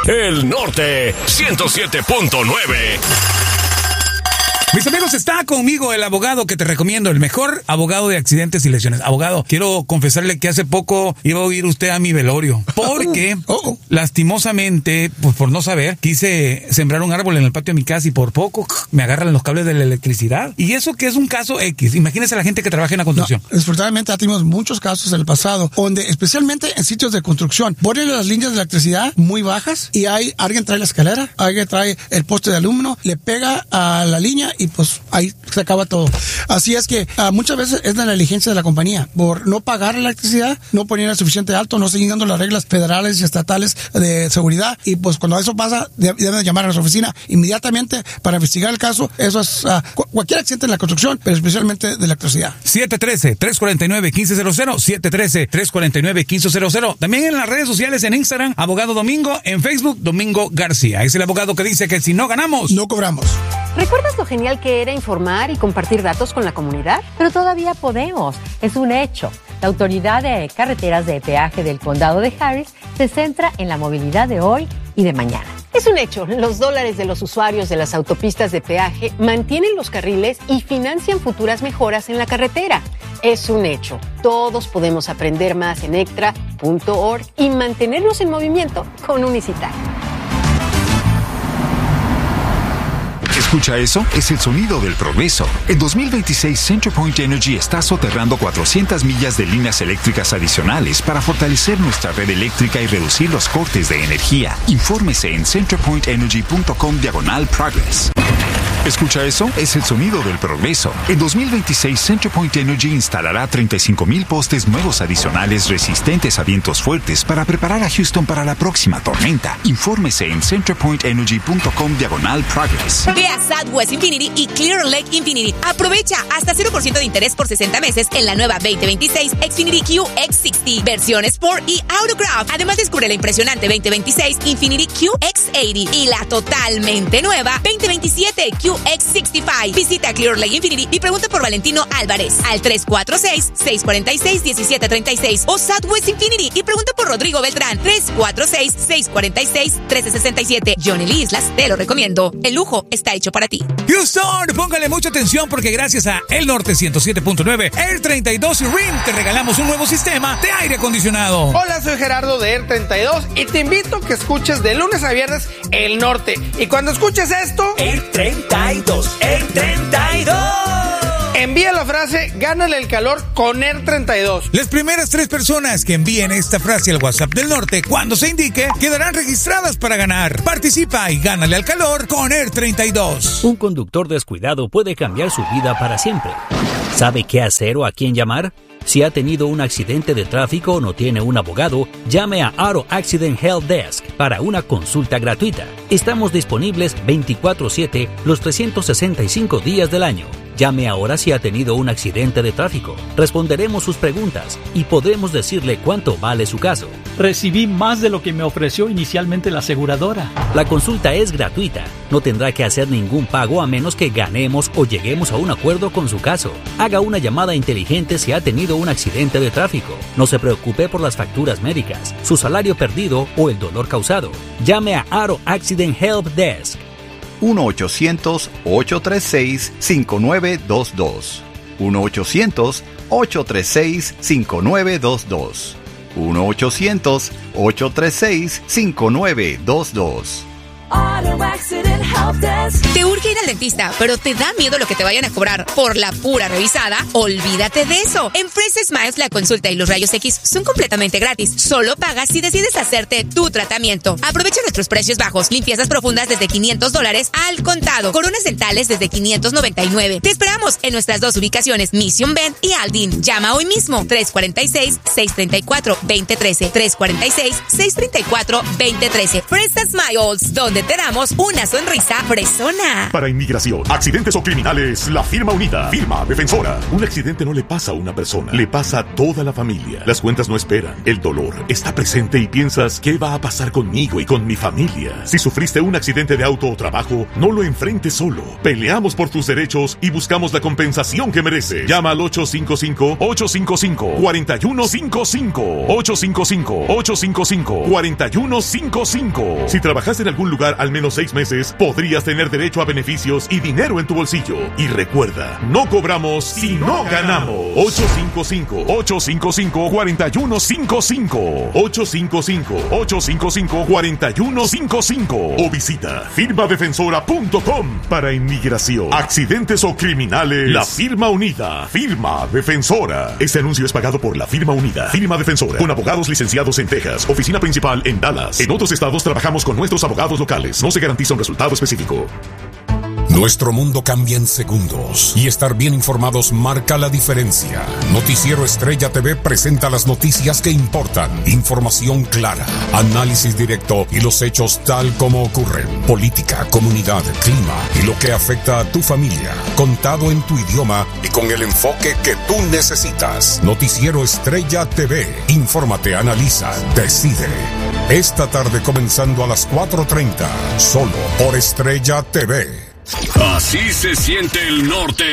El Norte 107.9. Mis amigos, está conmigo el abogado que te recomiendo, el mejor abogado de accidentes y lesiones. Abogado, quiero confesarle que hace poco iba a oír usted a mi velorio, porque lastimosamente, pues por no saber, quise sembrar un árbol en el patio de mi casa y por poco me agarran los cables de la electricidad. Y eso que es un caso X. Imagínese a la gente que trabaja en la construcción. No, desafortunadamente tuvimos muchos casos en el pasado, donde especialmente en sitios de construcción, ponen las líneas de electricidad muy bajas y alguien trae la escalera, alguien trae el poste de aluminio, le pega a la línea y pues ahí se acaba todo. Así es que muchas veces es la negligencia de la compañía por no pagar la electricidad, no poner suficiente alto, no siguiendo las reglas federales y estatales de seguridad, y pues cuando eso pasa deben llamar a nuestra oficina inmediatamente para investigar el caso. Eso es cualquier accidente en la construcción, pero especialmente de electricidad. 713-349-1500, 713-349-1500. También en las redes sociales, en Instagram, Abogado Domingo, en Facebook, Domingo García. Es el abogado que dice que si no ganamos, no cobramos. ¿Recuerdas lo genial que era informar y compartir datos con la comunidad? Pero todavía podemos. Es un hecho. La Autoridad de Carreteras de Peaje del Condado de Harris se centra en la movilidad de hoy y de mañana. Es un hecho. Los dólares de los usuarios de las autopistas de peaje mantienen los carriles y financian futuras mejoras en la carretera. Es un hecho. Todos podemos aprender más en extra.org y mantenernos en movimiento con Unicita. ¿Escucha eso? Es el sonido del progreso. En 2026, CenterPoint Energy está soterrando 400 millas de líneas eléctricas adicionales para fortalecer nuestra red eléctrica y reducir los cortes de energía. Infórmese en centerpointenergy.com/progress. ¿Escucha eso? Es el sonido del progreso. En 2026, CenterPoint Energy instalará 35,000 postes nuevos adicionales resistentes a vientos fuertes para preparar a Houston para la próxima tormenta. Infórmese en centerpointenergy.com/progress. Ve a Southwest Infinity y Clear Lake Infinity. Aprovecha hasta 0% de interés por 60 meses en la nueva 2026 Xfinity QX60, versión Sport y Autograph. Además, descubre la impresionante 2026 Infinity QX80 y la totalmente nueva 2027 QX65. Visita Clear Lake Infinity y pregunta por Valentino Álvarez al 346-646-1736 o Southwest Infinity y pregunta por Rodrigo Beltrán 346-646-1367. Johnny Lee Islas, te lo recomiendo. El lujo está hecho para ti. Houston, póngale mucha atención porque gracias a El Norte 107.9, Air 32 y RIM te regalamos un nuevo sistema de aire acondicionado. Hola, soy Gerardo de Air 32 y te invito a que escuches de lunes a viernes El Norte. Y cuando escuches esto, Air 32, Air 32. Envía la frase "Gánale el calor con Air 32". Las primeras 3 personas que envíen esta frase al WhatsApp del Norte cuando se indique quedarán registradas para ganar. Participa y gánale al calor con Air 32. Un conductor descuidado puede cambiar su vida para siempre. ¿Sabe qué hacer o a quién llamar? Si ha tenido un accidente de tráfico o no tiene un abogado, llame a Auto Accident Help Desk para una consulta gratuita. Estamos disponibles 24/7 los 365 días del año. Llame ahora si ha tenido un accidente de tráfico. Responderemos sus preguntas y podremos decirle cuánto vale su caso. Recibí más de lo que me ofreció inicialmente la aseguradora. La consulta es gratuita. No tendrá que hacer ningún pago a menos que ganemos o lleguemos a un acuerdo con su caso. Haga una llamada inteligente si ha tenido un accidente de tráfico. No se preocupe por las facturas médicas, su salario perdido o el dolor causado. Llame a Auto Accident Help Desk. 1-800-836-5922. 1-800-836-5922. 1-800-836-5922. ¿Te urge ir al dentista, pero te da miedo lo que te vayan a cobrar por la pura revisada? Olvídate de eso. En Fresh Smiles la consulta y los rayos X son completamente gratis. Solo pagas si decides hacerte tu tratamiento. Aprovecha nuestros precios bajos. Limpiezas profundas desde $500 al contado. Coronas dentales desde $599. Te esperamos en nuestras 2 ubicaciones, Mission Bend y Aldin. Llama hoy mismo 346-634-2013. 346-634-2013. Fresh Smiles, donde donde te damos una sonrisa fresona. Para inmigración, accidentes o criminales, la firma unida. Firma defensora. Un accidente no le pasa a una persona, le pasa a toda la familia. Las cuentas no esperan. El dolor está presente y piensas, ¿qué va a pasar conmigo y con mi familia? Si sufriste un accidente de auto o trabajo, no lo enfrentes solo. Peleamos por tus derechos y buscamos la compensación que mereces. Llama al 855-855-4155. 855-855-4155. Si trabajas en algún lugar al menos 6 meses, podrías tener derecho a beneficios y dinero en tu bolsillo. Y recuerda, no cobramos si no ganamos. 855-855-4155. 855-855-4155. O visita firmadefensora.com. Para inmigración, accidentes o criminales, la firma unida. Firma defensora. Este anuncio es pagado por la firma unida. Firma defensora. Con abogados licenciados en Texas. Oficina principal en Dallas. En otros estados trabajamos con nuestros abogados locales. No se garantiza un resultado específico. Nuestro mundo cambia en segundos y estar bien informados marca la diferencia. Noticiero Estrella TV presenta las noticias que importan, información clara, análisis directo y los hechos tal como ocurren. Política, comunidad, clima y lo que afecta a tu familia, contado en tu idioma y con el enfoque que tú necesitas. Noticiero Estrella TV. Infórmate, analiza, decide. Esta tarde comenzando a las 4:30, solo por Estrella TV. Así se siente el norte